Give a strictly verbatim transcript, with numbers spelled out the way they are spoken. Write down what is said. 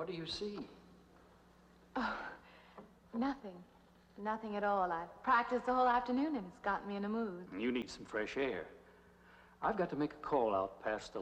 What do you see? Oh, nothing. Nothing at all. I've practiced the whole afternoon and it's gotten me in a mood. You need some fresh air. I've got to make a call out past the